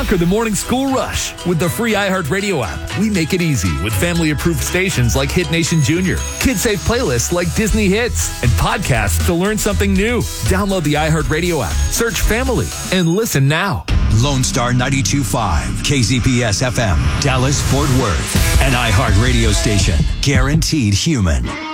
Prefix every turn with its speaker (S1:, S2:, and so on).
S1: Conquer the morning school rush with the free iHeartRadio app. We make it easy with family-approved stations like Hit Nation Junior, kid-safe playlists like Disney Hits, and podcasts to learn something new. Download the iHeartRadio app, search Family, and listen now.
S2: Lone Star 92.5, KZPS FM, Dallas, Fort Worth, an iHeartRadio station. Guaranteed human.